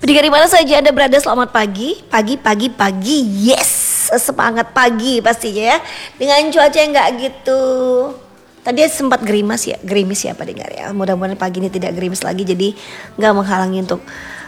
Pendengar di mana saja Anda berada, selamat pagi. Pagi, yes, semangat pagi pastinya ya. Dengan cuaca yang nggak gitu, tadi sempat gerimis ya pendengar ya. Mudah-mudahan pagi ini tidak gerimis lagi, jadi nggak menghalangi untuk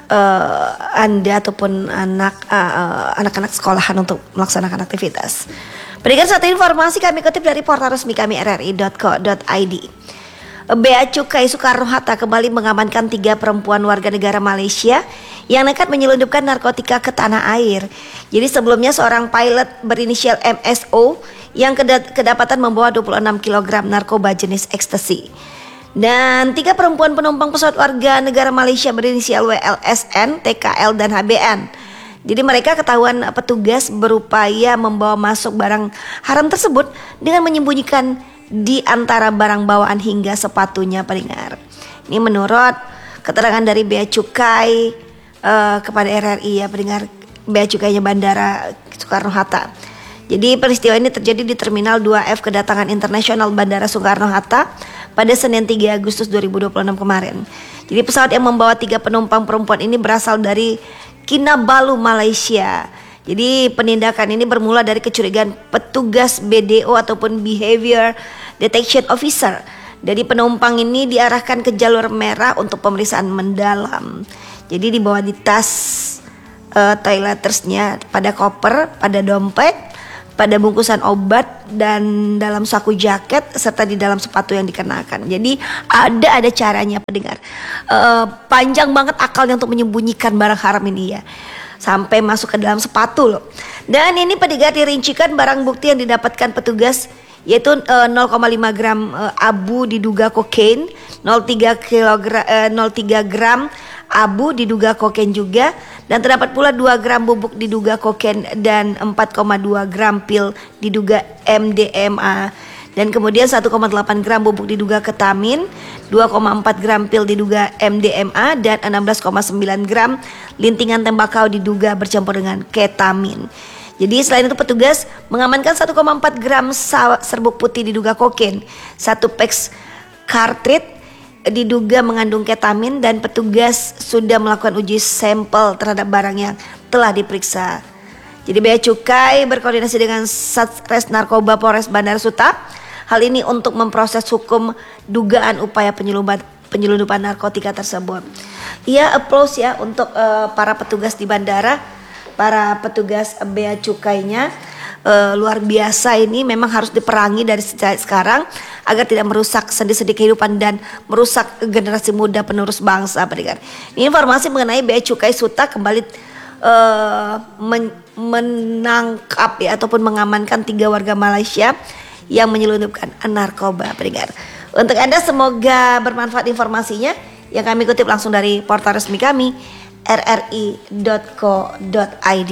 Anda ataupun anak-anak sekolahan untuk melaksanakan aktivitas. Pendengar, satu informasi kami kutip dari portal resmi kami rri.co.id. Bea Cukai Soekarno-Hatta kembali mengamankan 3 perempuan warga negara Malaysia yang nekat menyelundupkan narkotika ke tanah air. Jadi sebelumnya seorang pilot berinisial MSO yang kedapatan membawa 26 kg narkoba jenis ekstasi. Dan 3 perempuan penumpang pesawat warga negara Malaysia berinisial WLSN, TKL, dan HBN. Jadi mereka ketahuan petugas berupaya membawa masuk barang haram tersebut dengan menyembunyikan di antara barang bawaan hingga sepatunya, pendengar. Ini menurut keterangan dari Bea Cukai kepada RRI ya, pendengar. Bea Cukainya Bandara Soekarno-Hatta. Jadi peristiwa ini terjadi di Terminal 2F Kedatangan Internasional Bandara Soekarno-Hatta pada Senin 3 Agustus 2026 kemarin. Jadi pesawat yang membawa 3 penumpang perempuan ini berasal dari Kinabalu, Malaysia. Jadi penindakan ini bermula dari kecurigaan petugas BDO ataupun Behavior Detection Officer. Jadi penumpang ini diarahkan ke jalur merah untuk pemeriksaan mendalam. Jadi dibawa di tas toilettersnya, pada koper, pada dompet, pada bungkusan obat, dan dalam saku jaket, serta di dalam sepatu yang dikenakan. Jadi ada caranya, pendengar. Panjang banget akalnya untuk menyembunyikan barang haram ini ya, sampai masuk ke dalam sepatu loh. Dan ini pendengar dirincikan barang bukti yang didapatkan petugas yaitu 0,5 gram abu diduga kokain, 0,3 gram abu diduga kokain juga, dan terdapat pula 2 gram bubuk diduga kokain dan 4,2 gram pil diduga MDMA. Dan kemudian 1,8 gram bubuk diduga ketamin, 2,4 gram pil diduga MDMA, dan 16,9 gram lintingan tembakau diduga bercampur dengan ketamin. Jadi selain itu petugas mengamankan 1,4 gram serbuk putih diduga kokain, 1 peks cartridge diduga mengandung ketamin, dan petugas sudah melakukan uji sampel terhadap barang yang telah diperiksa. Jadi Bea Cukai berkoordinasi dengan Satres Narkoba Polres Bandar Suta hal ini untuk memproses hukum dugaan upaya penyelundupan narkotika tersebut. Iya, applause ya untuk para petugas di bandara, para petugas Bea Cukainya. Luar biasa, ini memang harus diperangi dari sekarang agar tidak merusak sendi-sendi kehidupan dan merusak generasi muda penerus bangsa, pendengar. Ini informasi mengenai Bea Cukai Suta kembali menangkap ya ataupun mengamankan 3 warga Malaysia yang menyelundupkan narkoba, pendengar. Untuk Anda semoga bermanfaat informasinya yang kami kutip langsung dari portal resmi kami rri.co.id.